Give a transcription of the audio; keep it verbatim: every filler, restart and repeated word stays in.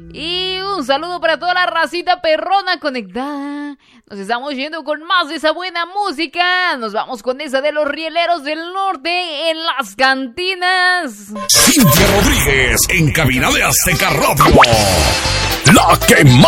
Y un saludo para toda la racita perrona conectada. Nos estamos yendo con más de esa buena música. Nos vamos con esa de los rieleros del norte en las cantinas. Cintia Rodríguez en cabina de Azteca Radio. La que más